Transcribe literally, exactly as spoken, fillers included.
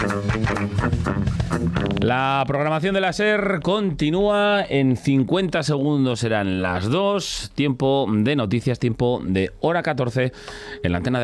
La programación de la SER continúa. En cincuenta segundos serán las dos. Tiempo de noticias, tiempo de hora catorce en la antena de